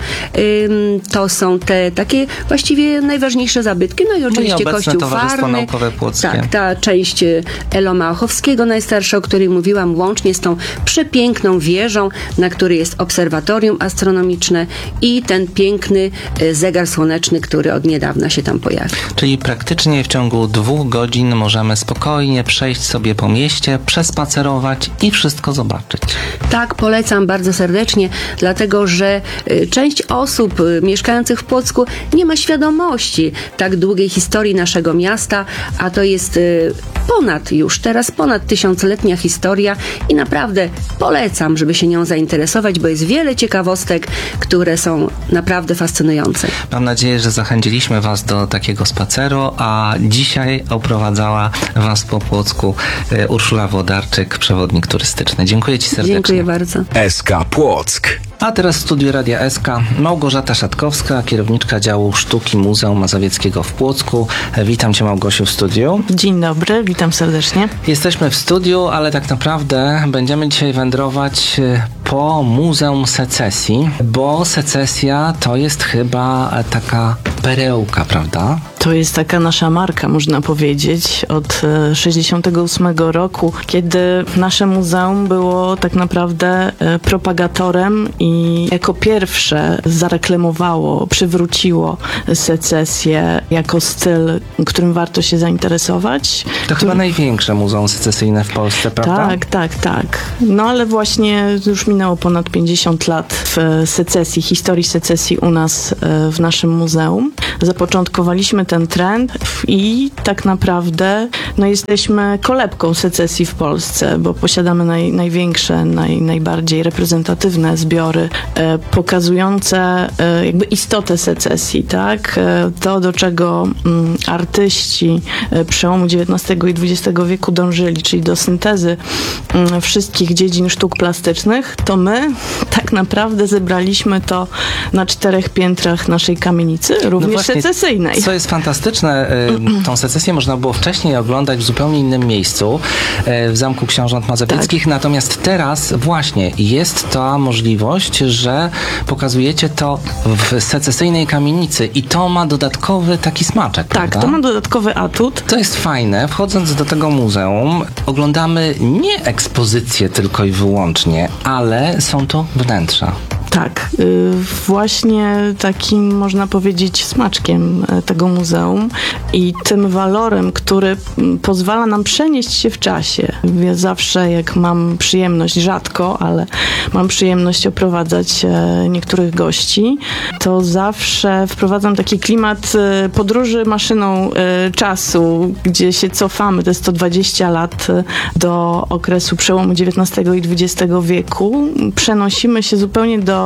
Y, to To są te takie właściwie najważniejsze zabytki. No i oczywiście no i kościół Towarzystwo Farny. Naukowe Płockie. Tak, ta część Eloma Ochowskiego najstarsza, o której mówiłam, łącznie z tą przepiękną wieżą, na której jest obserwatorium astronomiczne i ten piękny zegar słoneczny, który od niedawna się tam pojawił. Czyli praktycznie w ciągu dwóch godzin możemy spokojnie przejść sobie po mieście, przespacerować i wszystko zobaczyć. Tak, polecam bardzo serdecznie, dlatego że część osób mieszkających mieszkających w Płocku nie ma świadomości tak długiej historii naszego miasta, a to jest y, ponad już, teraz ponad tysiącletnia historia i naprawdę polecam, żeby się nią zainteresować, bo jest wiele ciekawostek, które są naprawdę fascynujące. Mam nadzieję, że zachęciliśmy Was do takiego spaceru, a dzisiaj oprowadzała Was po Płocku e, Urszula Włodarczyk, przewodnik turystyczny. Dziękuję Ci serdecznie. Dziękuję bardzo. S K Płock. A teraz w studiu Radia S K Małgorzata Szatkowska, kierowniczka działu sztuki Muzeum Mazowieckiego w Płocku. Witam Cię, Małgosiu, w studiu. Dzień dobry, witam serdecznie. Jesteśmy w studiu, ale tak naprawdę będziemy dzisiaj wędrować po Muzeum Secesji, bo secesja to jest chyba taka perełka, prawda? To jest taka nasza marka, można powiedzieć, od sześćdziesiątego ósmego roku, kiedy nasze muzeum było tak naprawdę propagatorem i jako pierwsze zareklamowało, przywróciło secesję jako styl, którym warto się zainteresować. To Który... chyba największe muzeum secesyjne w Polsce, prawda? Tak, tak, tak. No ale właśnie już minęło ponad pięćdziesiąt lat w secesji, historii secesji u nas w naszym muzeum. Zapoczątkowaliśmy ten trend i tak naprawdę no, jesteśmy kolebką secesji w Polsce, bo posiadamy naj, największe, naj, najbardziej reprezentatywne zbiory e, pokazujące e, jakby istotę secesji, tak? E, to, do czego m, artyści e, przełomu dziewiętnastego i dwudziestego wieku dążyli, czyli do syntezy m, wszystkich dziedzin sztuk plastycznych, to my tak naprawdę zebraliśmy to na czterech piętrach naszej kamienicy, również No właśnie, secesyjnej. Co jest fantastyczne, y, tą secesję można było wcześniej oglądać w zupełnie innym miejscu, y, w Zamku Książąt Mazowieckich, tak. Natomiast teraz właśnie jest ta możliwość, że pokazujecie to w secesyjnej kamienicy i to ma dodatkowy taki smaczek, Tak, prawda? to ma dodatkowy atut. To jest fajne. Wchodząc do tego muzeum, oglądamy nie ekspozycję tylko i wyłącznie, ale są to wnętrza. Tak, y, właśnie takim, można powiedzieć, smaczkiem tego muzeum i tym walorem, który pozwala nam przenieść się w czasie. Ja zawsze, jak mam przyjemność, rzadko, ale mam przyjemność oprowadzać niektórych gości, to zawsze wprowadzam taki klimat podróży maszyną czasu, gdzie się cofamy, to jest sto dwadzieścia lat do okresu przełomu dziewiętnastego i dwudziestego wieku. Przenosimy się zupełnie do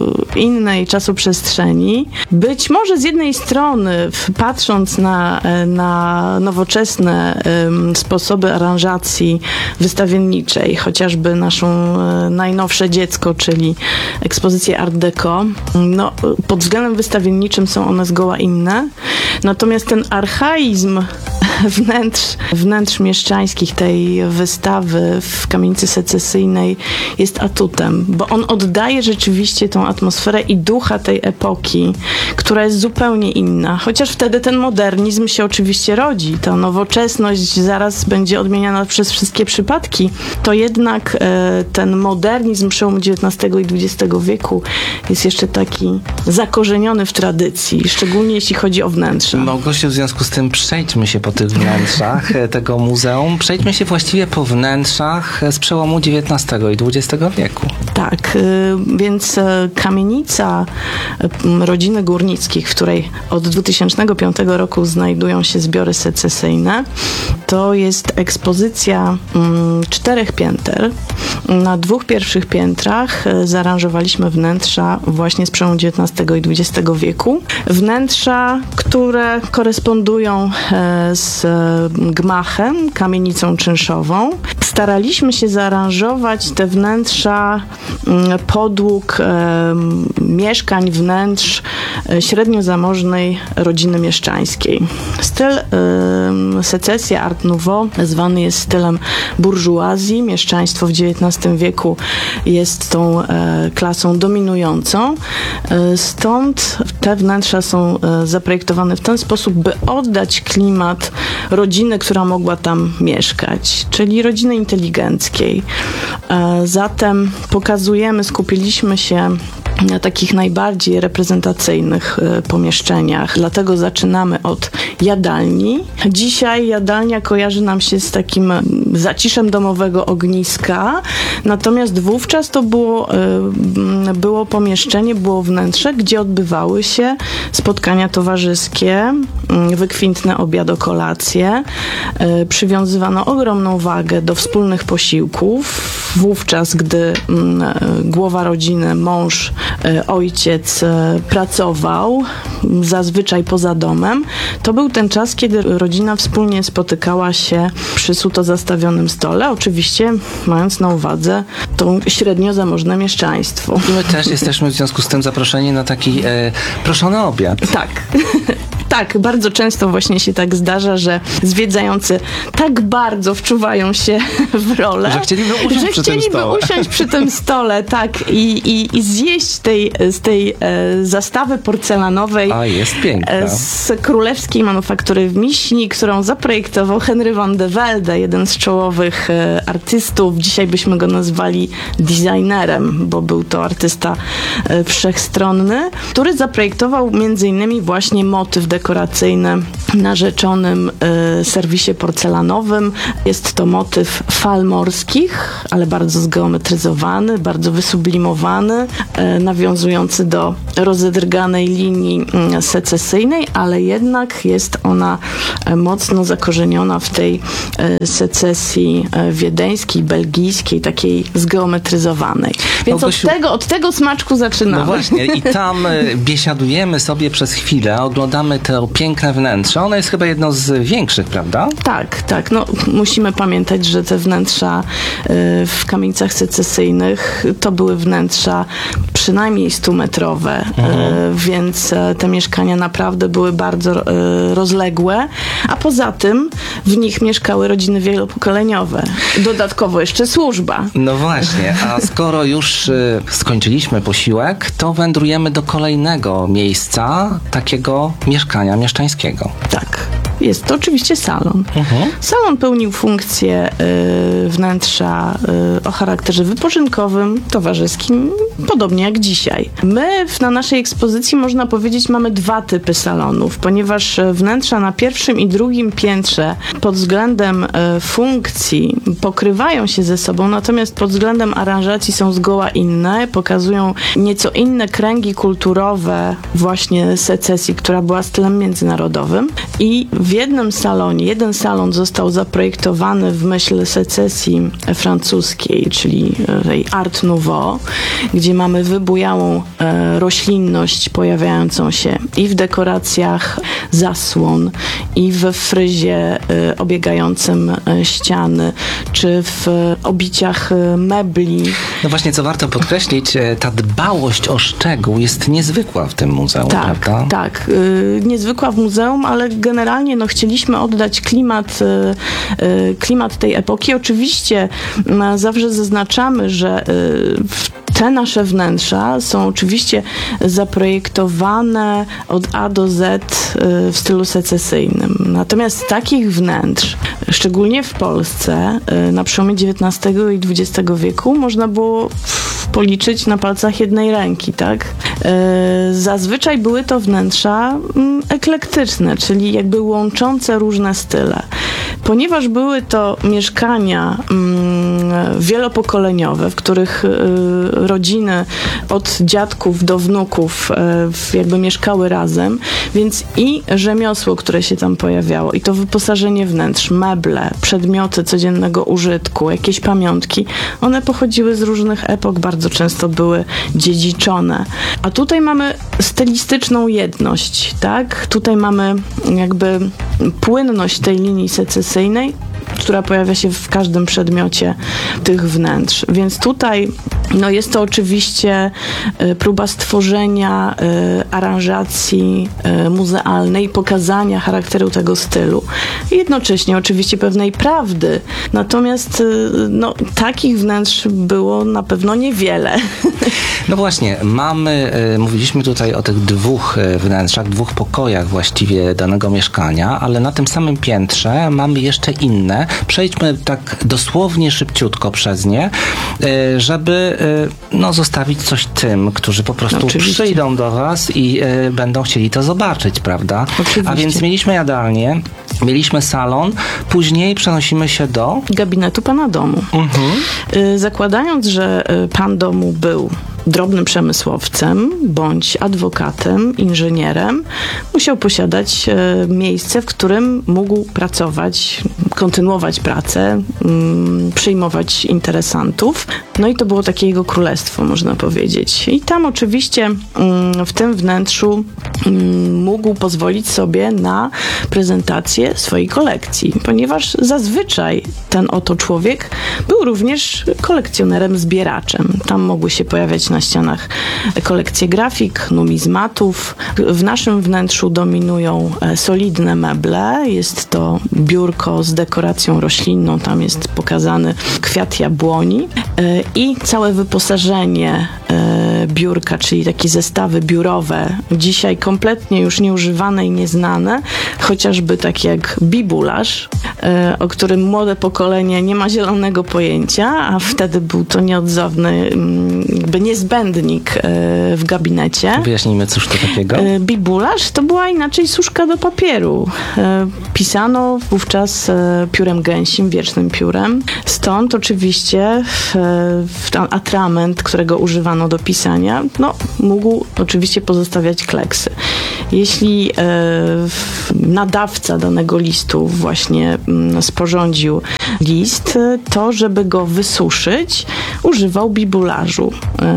innej czasoprzestrzeni. Być może z jednej strony, patrząc na, na nowoczesne um, sposoby aranżacji wystawienniczej, chociażby naszą um, najnowsze dziecko, czyli ekspozycję Art Deco, no, pod względem wystawienniczym są one zgoła inne. Natomiast ten archaizm wnętrz, wnętrz mieszczańskich tej wystawy w kamienicy secesyjnej jest atutem, bo on oddaje rzeczywiście tą atmosferę i ducha tej epoki, która jest zupełnie inna. Chociaż wtedy ten modernizm się oczywiście rodzi, ta nowoczesność zaraz będzie odmieniana przez wszystkie przypadki, to jednak e, ten modernizm przełomu dziewiętnastego i dwudziestego wieku jest jeszcze taki zakorzeniony w tradycji, szczególnie jeśli chodzi o wnętrze. Małgosiu, w związku z tym przejdźmy się po tych wnętrzach tego muzeum. Przejdźmy się właściwie po wnętrzach z przełomu dziewiętnastego i dwudziestego wieku. Tak, więc kamienica rodziny Górnickich, w której od dwa tysiące piątego roku znajdują się zbiory secesyjne, to jest ekspozycja czterech pięter. Na dwóch pierwszych piętrach zaaranżowaliśmy wnętrza właśnie z przełomu dziewiętnastego i dwudziestego wieku. Wnętrza, które korespondują z gmachem, kamienicą czynszową. Staraliśmy się zaaranżować te wnętrza podług e, mieszkań, wnętrz e, średnio zamożnej rodziny mieszczańskiej. Styl e, secesja Art Nouveau zwany jest stylem burżuazji. Mieszczaństwo w dziewiętnastym wieku jest tą e, klasą dominującą. E, stąd te wnętrza są e, zaprojektowane w ten sposób, by oddać klimat rodziny, która mogła tam mieszkać, czyli rodziny inteligenckiej. E, zatem pokazujemy, skupiliśmy się takich najbardziej reprezentacyjnych pomieszczeniach. Dlatego zaczynamy od jadalni. Dzisiaj jadalnia kojarzy nam się z takim zaciszem domowego ogniska, natomiast wówczas to było, było pomieszczenie, było wnętrze, gdzie odbywały się spotkania towarzyskie, wykwintne obiado-kolacje. Przywiązywano ogromną wagę do wspólnych posiłków. Wówczas, gdy głowa rodziny, mąż, ojciec pracował, zazwyczaj poza domem, to był ten czas, kiedy rodzina wspólnie spotykała się przy suto zastawionym stole, oczywiście mając na uwadze to średnio zamożne mieszczaństwo. My też jesteśmy w związku z tym zaproszeni na taki e, proszony obiad. Tak. Tak, bardzo często właśnie się tak zdarza, że zwiedzający tak bardzo wczuwają się w rolę, że chcieliby usiąść, że przy, chcieliby tym stole. usiąść przy tym stole, tak, i, i, i zjeść tej, z tej e, zastawy porcelanowej. A, jest piękna. E, z królewskiej manufaktury w Miśni, którą zaprojektował Henry van de Velde, jeden z czołowych e, artystów. Dzisiaj byśmy go nazwali designerem, bo był to artysta e, wszechstronny, który zaprojektował między innymi właśnie motyw dekoracyjny na rzeczonym y, serwisie porcelanowym. Jest to motyw fal morskich, ale bardzo zgeometryzowany, bardzo wysublimowany, y, nawiązujący do rozedrganej linii y, secesyjnej, ale jednak jest ona y, mocno zakorzeniona w tej y, secesji y, wiedeńskiej, belgijskiej, takiej zgeometryzowanej. Więc Małgosiu, od tego, od tego smaczku zaczynamy. no właśnie, i tam y, biesiadujemy sobie przez chwilę, oglądamy to piękne wnętrze. Ono jest chyba jedno z większych, prawda? Tak, tak. No, musimy pamiętać, że te wnętrza y, w kamienicach secesyjnych to były wnętrza przynajmniej stumetrowe, mhm. y, więc y, te mieszkania naprawdę były bardzo y, rozległe, a poza tym w nich mieszkały rodziny wielopokoleniowe. Dodatkowo jeszcze służba. No właśnie, a skoro już y, skończyliśmy posiłek, to wędrujemy do kolejnego miejsca, takiego mieszkania mieszczańskiego. Tak. Jest to oczywiście salon. Mhm. Salon pełnił funkcję y, wnętrza y, o charakterze wypoczynkowym, towarzyskim, podobnie jak dzisiaj. My w, na naszej ekspozycji, można powiedzieć, mamy dwa typy salonów, ponieważ wnętrza na pierwszym i drugim piętrze pod względem y, funkcji pokrywają się ze sobą, natomiast pod względem aranżacji są zgoła inne, pokazują nieco inne kręgi kulturowe właśnie secesji, która była stylem międzynarodowym, i w jednym salonie, jeden salon został zaprojektowany w myśl secesji francuskiej, czyli tej Art Nouveau, gdzie mamy wybujałą e, roślinność pojawiającą się i w dekoracjach zasłon, i w fryzie e, obiegającym e, ściany, czy w e, obiciach e, mebli. No właśnie, co warto podkreślić, e, ta dbałość o szczegół jest niezwykła w tym muzeum, Tak, prawda? tak. Y, niezwykła w muzeum, ale generalnie no, chcieliśmy oddać klimat, y, y, klimat tej epoki. Oczywiście y, zawsze zaznaczamy, że y, te nasze wnętrza są oczywiście zaprojektowane od A do Z w stylu secesyjnym. Natomiast takich wnętrz, szczególnie w Polsce, na przełomie dziewiętnastego i dwudziestego wieku, można było policzyć na palcach jednej ręki, tak? Zazwyczaj były to wnętrza eklektyczne, czyli jakby łączące różne style. Ponieważ były to mieszkania mm, wielopokoleniowe, w których y, rodziny od dziadków do wnuków y, jakby mieszkały razem, więc i rzemiosło, które się tam pojawiało, i to wyposażenie wnętrz, meble, przedmioty codziennego użytku, jakieś pamiątki, one pochodziły z różnych epok, bardzo często były dziedziczone. A tutaj mamy stylistyczną jedność, tak? Tutaj mamy jakby płynność tej linii secesyjnej, która pojawia się w każdym przedmiocie tych wnętrz. Więc tutaj no jest to oczywiście y, próba stworzenia y, aranżacji y, muzealnej, pokazania charakteru tego stylu. I jednocześnie oczywiście pewnej prawdy. Natomiast y, no, takich wnętrz było na pewno niewiele. No właśnie, mamy, y, mówiliśmy tutaj o tych dwóch y, wnętrzach, dwóch pokojach właściwie danego mieszkania, ale na tym samym piętrze mamy jeszcze inne. Przejdźmy tak dosłownie szybciutko przez nie, y, żeby y, no, zostawić coś tym, którzy po prostu Oczywiście. przyjdą do was i y, będą chcieli to zobaczyć, prawda? Oczywiście. A więc mieliśmy jadalnię, mieliśmy salon, później przenosimy się do... gabinetu pana domu. Mhm. Y, Zakładając, że y, pan domu był drobnym przemysłowcem bądź adwokatem, inżynierem, musiał posiadać e, miejsce, w którym mógł pracować, kontynuować pracę, mm, przyjmować interesantów. No i to było takie jego królestwo, można powiedzieć. I tam oczywiście mm, w tym wnętrzu mm, mógł pozwolić sobie na prezentację swojej kolekcji, ponieważ zazwyczaj ten oto człowiek był również kolekcjonerem, zbieraczem. Tam mogły się pojawiać na ścianach kolekcje grafik, numizmatów. W naszym wnętrzu dominują solidne meble. Jest to biurko z dekoracją roślinną. Tam jest pokazany kwiat jabłoni i całe wyposażenie biurka, czyli takie zestawy biurowe, dzisiaj kompletnie już nieużywane i nieznane, chociażby tak jak bibularz, o którym młode pokolenie nie ma zielonego pojęcia, a wtedy był to nieodzowny, jakby niezbędnik w gabinecie. Wyjaśnijmy, cóż to takiego? Bibularz to była inaczej suszka do papieru. Pisano wówczas piórem gęsim, wiecznym piórem. Stąd oczywiście atrament, którego używano do pisania, no, mógł oczywiście pozostawiać kleksy. Jeśli nadawca danego listu właśnie sporządził list, to żeby go wysuszyć, używał bibularzu,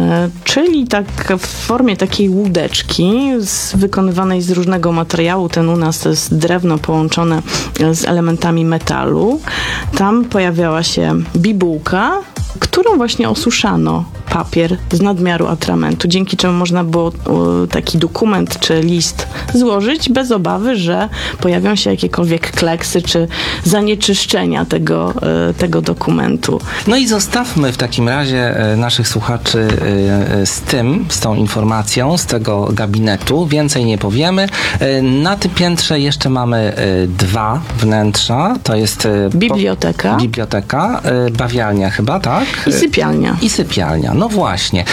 czyli tak w formie takiej łódeczki z, wykonywanej z różnego materiału. Ten u nas to jest drewno połączone z elementami metalu. Tam pojawiała się bibułka, którą właśnie osuszano papier z nadmiaru atramentu, dzięki czemu można było o, taki dokument czy list złożyć bez obawy, że pojawią się jakiekolwiek kleksy czy zanieczyszczenia tego, e, tego dokumentu. No i zostawmy w takim razie e, naszych słuchaczy e, z tym, z tą informacją, z tego gabinetu. Więcej nie powiemy. E, na tym piętrze jeszcze mamy e, dwa wnętrza. To jest e, Biblioteka. Po, biblioteka, e, bawialnia chyba, tak? I sypialnia. I sypialnia. No właśnie.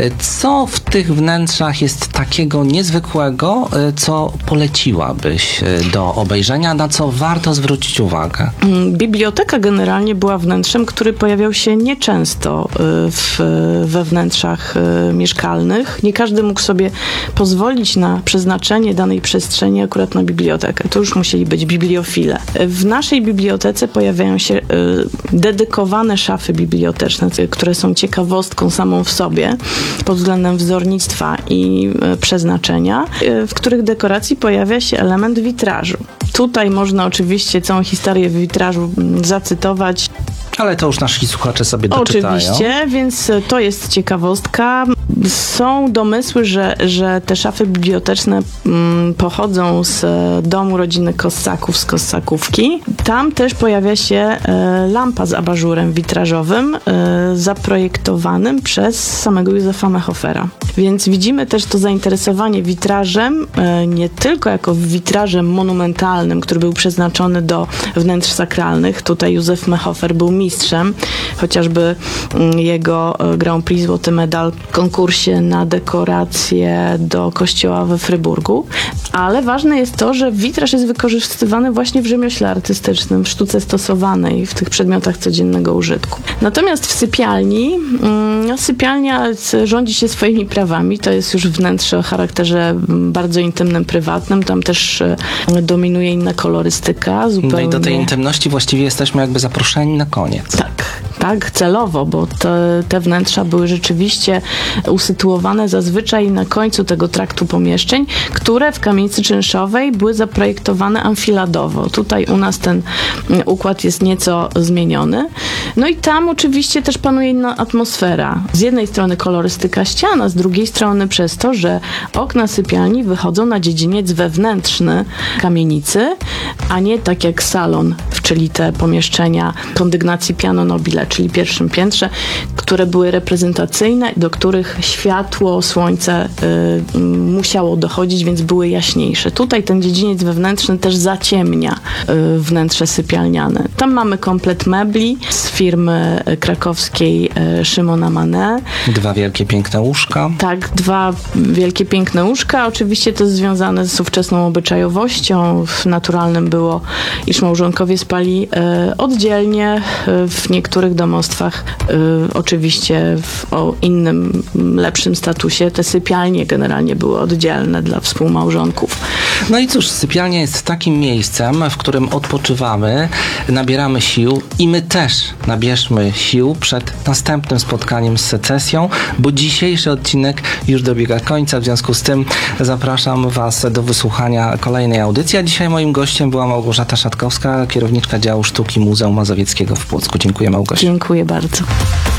Co w tych wnętrzach jest takiego niezwykłego, co poleciłabyś do obejrzenia, na co warto zwrócić uwagę? Biblioteka generalnie była wnętrzem, który pojawiał się nieczęsto w, we wnętrzach mieszkalnych. Nie każdy mógł sobie pozwolić na przeznaczenie danej przestrzeni akurat na bibliotekę. To już musieli być bibliofile. W naszej bibliotece pojawiają się dedykowane szafy biblioteczne, które są ciekawostką samą w sobie pod względem wzornictwa i przeznaczenia, w których dekoracji pojawia się element witrażu. Tutaj można oczywiście całą historię witrażu zacytować. Ale to już nasi słuchacze sobie doczytają. Oczywiście, więc to jest ciekawostka. Są domysły, że, że te szafy biblioteczne mm, pochodzą z domu rodziny Kossaków, z Kossakówki. Tam też pojawia się e, lampa z abażurem witrażowym, e, zaprojektowanym przez samego Józefa Mehofera. Więc widzimy też to zainteresowanie witrażem, e, nie tylko jako witrażem monumentalnym, który był przeznaczony do wnętrz sakralnych. Tutaj Józef Mehofer był mistrzem, chociażby jego Grand Prix Złoty Medal w konkursie na dekoracje do kościoła we Fryburgu, ale ważne jest to, że witraż jest wykorzystywany właśnie w rzemiośle artystycznym, w sztuce stosowanej, w tych przedmiotach codziennego użytku. Natomiast w sypialni, no, sypialnia rządzi się swoimi prawami, to jest już wnętrze o charakterze bardzo intymnym, prywatnym, tam też dominuje inna kolorystyka. Zupełnie. No i do tej intymności właściwie jesteśmy jakby zaproszeni na koniec. Tak. Tak, celowo, bo te, te wnętrza były rzeczywiście usytuowane zazwyczaj na końcu tego traktu pomieszczeń, które w kamienicy czynszowej były zaprojektowane amfiladowo. Tutaj u nas ten układ jest nieco zmieniony. No i tam oczywiście też panuje inna atmosfera. Z jednej strony kolorystyka ścian, a z drugiej strony przez to, że okna sypialni wychodzą na dziedziniec wewnętrzny kamienicy, a nie tak jak salon, czyli te pomieszczenia kondygnacji piano nobile, czyli pierwszym piętrze, które były reprezentacyjne, do których światło, słońce y, musiało dochodzić, więc były jaśniejsze. Tutaj ten dziedziniec wewnętrzny też zaciemnia y, wnętrze sypialniane. Tam mamy komplet mebli z firmy krakowskiej Szymona Mane. Dwa wielkie, piękne łóżka. Tak, dwa wielkie, piękne łóżka. Oczywiście to jest związane z ówczesną obyczajowością. Naturalnym było, iż małżonkowie spali e, oddzielnie. E, w niektórych domostwach e, oczywiście w o innym, lepszym statusie te sypialnie generalnie były oddzielne dla współmałżonków. No i cóż, sypialnia jest takim miejscem, w którym odpoczywamy, nabieramy sił i my też nabierzmy sił przed następnym spotkaniem z secesją, bo dzisiejszy odcinek już dobiega końca, w związku z tym zapraszam Was do wysłuchania kolejnej audycji, a dzisiaj moim gościem była Małgorzata Szatkowska, kierowniczka działu sztuki Muzeum Mazowieckiego w Płocku. Dziękuję, Małgosiu. Dziękuję bardzo.